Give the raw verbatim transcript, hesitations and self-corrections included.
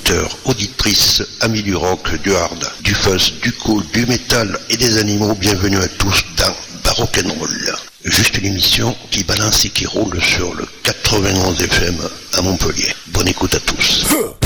auditeurs, auditrices, amis du rock, du hard, du fuzz, du cool, du métal et des animaux, bienvenue à tous dans Baroque and Roll. Juste une émission qui balance et qui roule sur le quatre-vingt-onze F M à Montpellier. Bonne écoute à tous.